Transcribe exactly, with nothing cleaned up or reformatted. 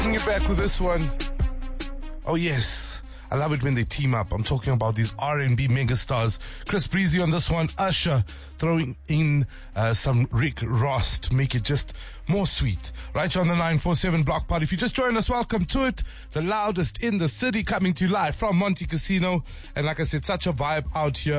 Bring you back with this one. Oh yes, I love it when they team up. I'm talking about these R and B megastars. Chris Breezy on this one, Usher throwing in uh, some Rick Ross to make it just more sweet. Right here on the nine four seven Block Party. If you just joined us, welcome to it. The loudest in the city, coming to you live from Monte Casino. And like I said, such a vibe out here.